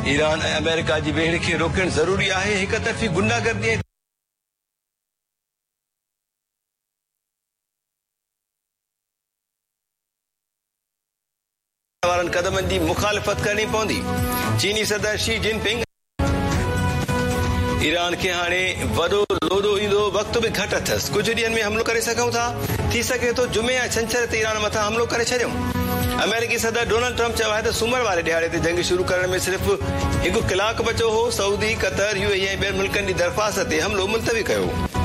Iran ऐं America जी वेढ़ खे रोकणु ज़रूरी आहे। हिक तरफ़ी गुंडागर्दी वारनि क़दमनि जी मुखालिफ़त करणी पवंदी। चीनी सदर शी जिनपिंग ईरान खे हाणे वॾो लोॾो ईंदो वक़्तु बि घटि अथसि। कुझु ॾींहंनि में हमलो करे सघूं था। थी सघे थो जुमे या छंछर ते ईरान मथां हमलो करे छॾियूं। अमेरिकी सदर डोनाल्ड ट्रम्प चयो आहे त सूमर वारे ॾियारे ते जंग शुरू करण में सिर्फ़ हिकु कलाक बचो हो। सऊदी, कतर, यूएई ऐं ॿियनि मुल्कनि जी दरख़्वास्त ते हमलो मुलतवी कयो।